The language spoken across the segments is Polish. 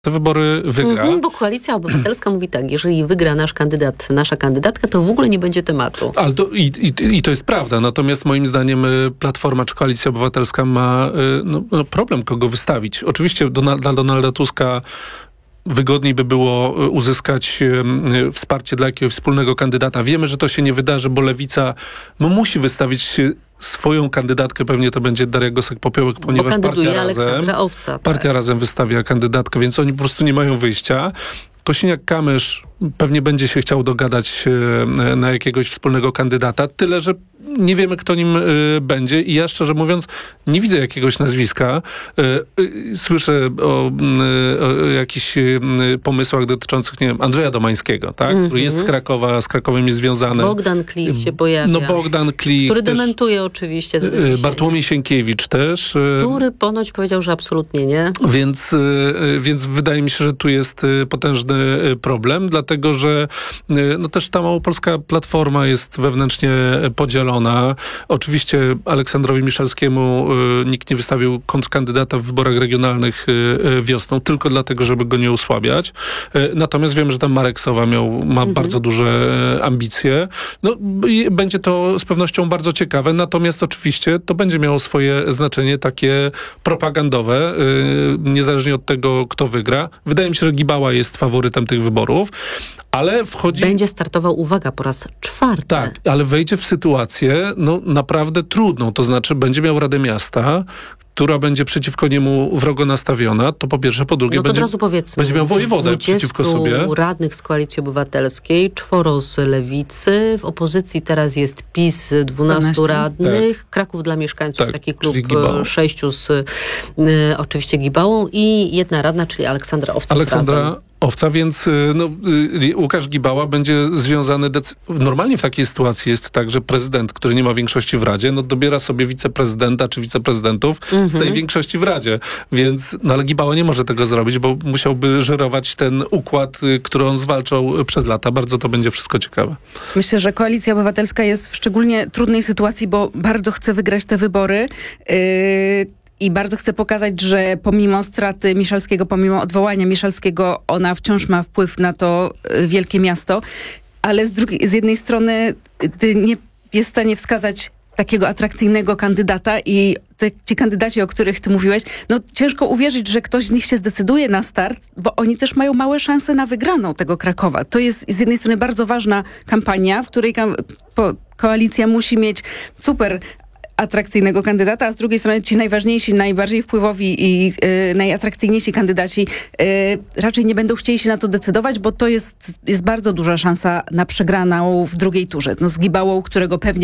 te wybory wygra. Bo Koalicja Obywatelska mówi tak, jeżeli wygra nasz kandydat, nasza kandydatka, to w ogóle nie będzie tematu. Ale to jest prawda, natomiast moim zdaniem Platforma czy Koalicja Obywatelska ma problem, kogo wystawić. Oczywiście dla Donalda Tuska wygodniej by było uzyskać wsparcie dla jakiegoś wspólnego kandydata. Wiemy, że to się nie wydarzy, bo Lewica musi wystawić swoją kandydatkę, pewnie to będzie Daria Gosek-Popiołek, ponieważ Partia Razem wystawia kandydatkę, więc oni po prostu nie mają wyjścia. Kosiniak-Kamysz pewnie będzie się chciał dogadać na jakiegoś wspólnego kandydata, tyle że nie wiemy, kto nim będzie i ja szczerze mówiąc nie widzę jakiegoś nazwiska. Słyszę o jakichś pomysłach dotyczących, nie wiem, Andrzeja Domańskiego, tak? Który jest z Krakowa, z Krakowem jest związany. Bogdan Klich się pojawia. Bogdan Klich. Który dementuje oczywiście. Bartłomiej Sienkiewicz też. Który ponoć powiedział, że absolutnie nie. Więc wydaje mi się, że tu jest potężny problem, dlatego że też ta Małopolska Platforma jest wewnętrznie podzielona. Oczywiście Aleksandrowi Miszalskiemu nikt nie wystawił kontrkandydata w wyborach regionalnych wiosną, tylko dlatego, żeby go nie osłabiać. Natomiast wiem, że tam Marek Sowa ma bardzo duże ambicje. Będzie to z pewnością bardzo ciekawe, natomiast oczywiście to będzie miało swoje znaczenie takie propagandowe, niezależnie od tego, kto wygra. Wydaje mi się, że Gibała jest faworytem tych wyborów, ale wchodzi... Będzie startował, uwaga, po raz 4. Tak, ale wejdzie w sytuację naprawdę trudną. To znaczy będzie miał Radę Miasta, która będzie przeciwko niemu wrogo nastawiona, to po pierwsze, po drugie będzie miał wojewodę przeciwko sobie. 20 radnych z Koalicji Obywatelskiej, 4 z Lewicy, w opozycji teraz jest PiS, 12 radnych, tak. Kraków dla mieszkańców, tak, taki klub 6 z oczywiście Gibałą i 1 radna, czyli Aleksandra Owca, więc Łukasz Gibała będzie związany... Normalnie w takiej sytuacji jest tak, że prezydent, który nie ma większości w Radzie, dobiera sobie wiceprezydenta czy wiceprezydentów z tej większości w Radzie. Więc, ale Gibała nie może tego zrobić, bo musiałby żerować ten układ, który on zwalczał przez lata. Bardzo to będzie wszystko ciekawe. Myślę, że Koalicja Obywatelska jest w szczególnie trudnej sytuacji, bo bardzo chce wygrać te wybory. I bardzo chcę pokazać, że pomimo straty Miszalskiego, pomimo odwołania Miszalskiego, ona wciąż ma wpływ na to wielkie miasto. Ale z jednej strony nie jest w stanie wskazać takiego atrakcyjnego kandydata i ci kandydaci, o których ty mówiłeś, ciężko uwierzyć, że ktoś z nich się zdecyduje na start, bo oni też mają małe szanse na wygraną tego Krakowa. To jest z jednej strony bardzo ważna kampania, w której koalicja musi mieć super atrakcyjnego kandydata, a z drugiej strony ci najważniejsi, najbardziej wpływowi i najatrakcyjniejsi kandydaci raczej nie będą chcieli się na to decydować, bo to jest bardzo duża szansa na przegraną w drugiej turze. Z Gibałą, którego pewnie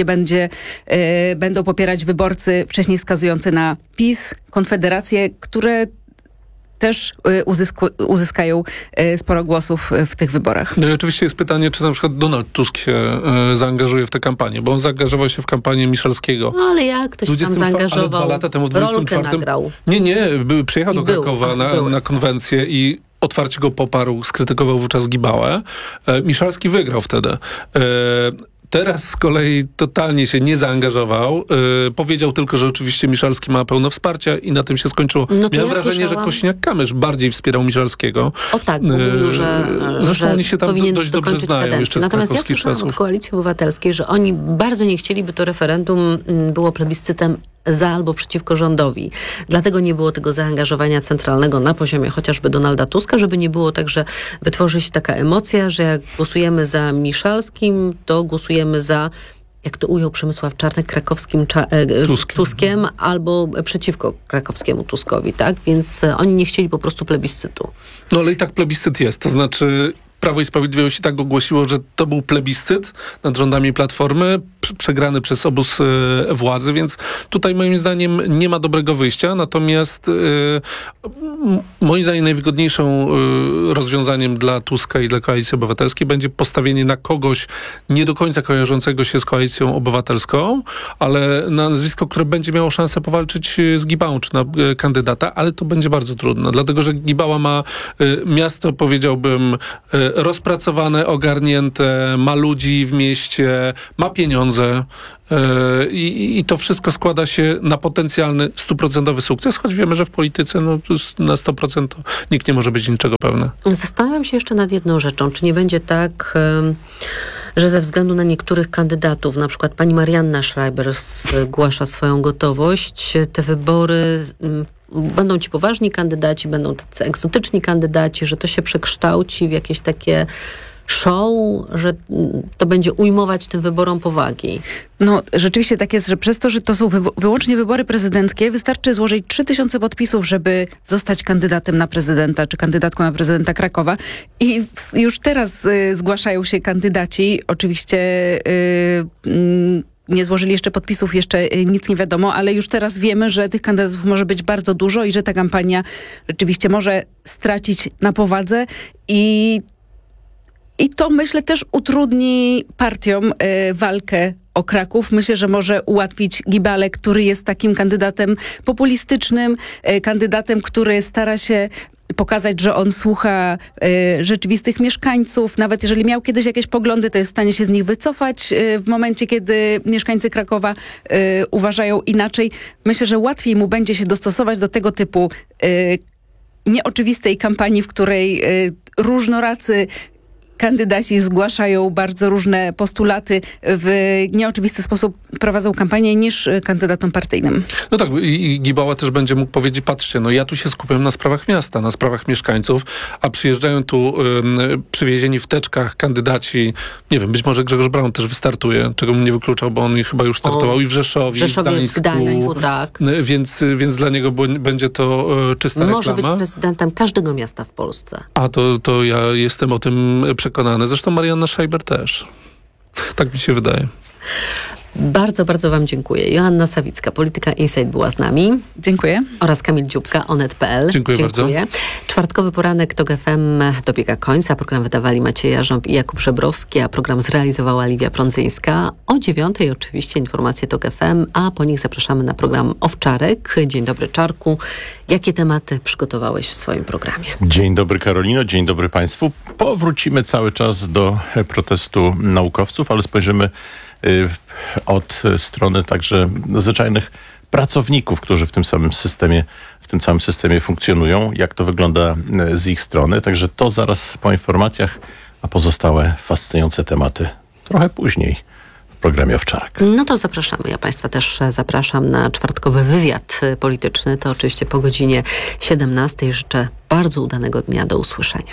będą popierać wyborcy wcześniej wskazujący na PiS, Konfederację, które też uzyskają sporo głosów w tych wyborach. No i oczywiście jest pytanie, czy na przykład Donald Tusk się zaangażuje w tę kampanię, bo on zaangażował się w kampanię Miszalskiego. Ale jak ktoś tam zaangażował? Ale 2 lata temu, w 24. Nagrał. Nie, przyjechał do Krakowa na konwencję i otwarcie go poparł, skrytykował wówczas Gibałę. Miszalski wygrał wtedy. Teraz z kolei totalnie się nie zaangażował. Powiedział tylko, że oczywiście Miszalski ma pełno wsparcia i na tym się skończyło. Miałem wrażenie, że Kosiniak-Kamysz bardziej wspierał Miszalskiego. Mówił, że zresztą oni się tam dość dobrze znają jeszcze z krakowskich czasów. Od Koalicji Obywatelskiej, że oni bardzo nie chcieli, by to referendum było plebiscytem za albo przeciwko rządowi. Dlatego nie było tego zaangażowania centralnego na poziomie chociażby Donalda Tuska, żeby nie było tak, że wytworzy się taka emocja, że jak głosujemy za Miszalskim, to głosujemy za, jak to ujął Przemysław Czarnek, krakowskim Tuskiem albo przeciwko krakowskiemu Tuskowi, tak? Więc oni nie chcieli po prostu plebiscytu. Ale i tak plebiscyt jest. To znaczy Prawo i Sprawiedliwość i tak ogłosiło, że to był plebiscyt nad rządami Platformy, przegrany przez obóz władzy, więc tutaj moim zdaniem nie ma dobrego wyjścia, natomiast moim zdaniem najwygodniejszym rozwiązaniem dla Tuska i dla Koalicji Obywatelskiej będzie postawienie na kogoś nie do końca kojarzącego się z Koalicją Obywatelską, ale na nazwisko, które będzie miało szansę powalczyć z Gibałą, czy na kandydata, ale to będzie bardzo trudno, dlatego że Gibała ma miasto, powiedziałbym, rozpracowane, ogarnięte, ma ludzi w mieście, ma pieniądze, pieniądze i to wszystko składa się na potencjalny 100% sukces, choć wiemy, że w polityce na 100% to nikt nie może być niczego pewny. Zastanawiam się jeszcze nad jedną rzeczą. Czy nie będzie tak, że ze względu na niektórych kandydatów, na przykład pani Marianna Schreiber zgłasza swoją gotowość, te wybory będą ci poważni kandydaci, będą tacy egzotyczni kandydaci, że to się przekształci w jakieś takie show, że to będzie ujmować tym wyborom powagi. No, rzeczywiście tak jest, że przez to, że to są wyłącznie wybory prezydenckie, wystarczy złożyć 3000 podpisów, żeby zostać kandydatem na prezydenta, czy kandydatką na prezydenta Krakowa. I już teraz zgłaszają się kandydaci. Oczywiście nie złożyli jeszcze podpisów, jeszcze nic nie wiadomo, ale już teraz wiemy, że tych kandydatów może być bardzo dużo i że ta kampania rzeczywiście może stracić na powadze i to, myślę, też utrudni partiom walkę o Kraków. Myślę, że może ułatwić Gibale, który jest takim kandydatem populistycznym, kandydatem, który stara się pokazać, że on słucha rzeczywistych mieszkańców. Nawet jeżeli miał kiedyś jakieś poglądy, to jest w stanie się z nich wycofać w momencie, kiedy mieszkańcy Krakowa uważają inaczej. Myślę, że łatwiej mu będzie się dostosować do tego typu nieoczywistej kampanii, w której różnoracy kandydaci zgłaszają bardzo różne postulaty, w nieoczywisty sposób prowadzą kampanię, niż kandydatom partyjnym. No tak, i Gibała też będzie mógł powiedzieć, patrzcie, ja tu się skupiam na sprawach miasta, na sprawach mieszkańców, a przyjeżdżają tu przywiezieni w teczkach kandydaci, nie wiem, być może Grzegorz Braun też wystartuje, czego bym nie wykluczał, bo on chyba już startował i w Rzeszowie, i w Gdańsku, tak. Więc dla niego będzie to czysta reklama. Może być prezydentem każdego miasta w Polsce. A to ja jestem o tym przekonany. Zresztą Marianna Schreiber też. Tak mi się wydaje. Bardzo, bardzo wam dziękuję. Joanna Sawicka, Polityka Insight była z nami. Dziękuję. Oraz Kamil Dziubka, Onet.pl. Dziękuję bardzo. Czwartkowy poranek TOK FM dobiega końca. Program wydawali Maciej Jarząb i Jakub Żebrowski, a program zrealizowała Liwia Prądzyńska. O 9:00 oczywiście informacje TOK FM, a po nich zapraszamy na program Owczarek. Dzień dobry, Czarku. Jakie tematy przygotowałeś w swoim programie? Dzień dobry, Karolino. Dzień dobry Państwu. Powrócimy cały czas do protestu naukowców, ale spojrzymy od strony także zwyczajnych pracowników, którzy w tym całym systemie funkcjonują, jak to wygląda z ich strony. Także to zaraz po informacjach, a pozostałe fascynujące tematy trochę później w programie Owczarek. No to zapraszamy. Ja Państwa też zapraszam na czwartkowy wywiad polityczny. To oczywiście po godzinie 17:00. Życzę bardzo udanego dnia. Do usłyszenia.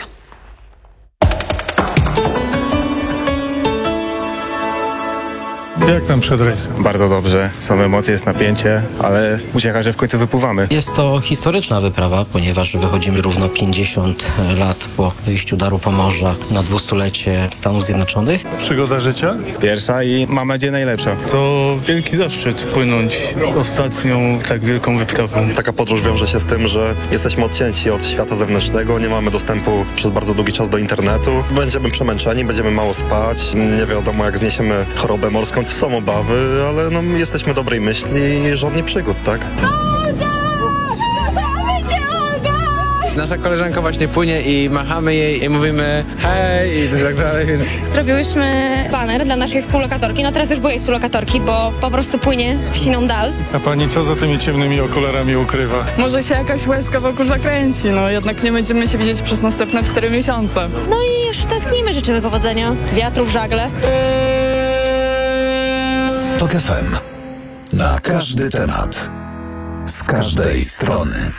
Jak tam przed rejsem? Bardzo dobrze, są emocje, jest napięcie, ale uciecha, że w końcu wypływamy. Jest to historyczna wyprawa, ponieważ wychodzimy równo 50 lat po wyjściu daru Pomorza na 200-lecie Stanów Zjednoczonych. Przygoda życia? Pierwsza i mam nadzieję najlepsza. To wielki zaszczyt płynąć ostatnią tak wielką wyprawą. Taka podróż wiąże się z tym, że jesteśmy odcięci od świata zewnętrznego, nie mamy dostępu przez bardzo długi czas do internetu. Będziemy przemęczeni, będziemy mało spać, nie wiadomo jak zniesiemy chorobę morską. Są obawy, ale jesteśmy dobrej myśli i żadnych przygód, tak? Nasza koleżanka właśnie płynie i machamy jej i mówimy hej i tak dalej, więc... Zrobiłyśmy baner dla naszej współlokatorki, teraz już byłej współlokatorki, bo po prostu płynie w siną dal. A pani co za tymi ciemnymi okularami ukrywa? Może się jakaś łezka wokół zakręci, jednak nie będziemy się widzieć przez następne 4 miesiące. No i już tęsknimy, życzymy powodzenia, wiatru w żagle. TOK FM. Na każdy temat. Z każdej strony.